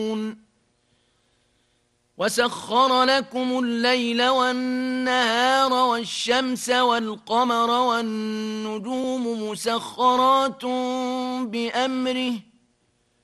وسخر لكم الليل والنهار والشمس والقمر والنجوم مسخرات بأمره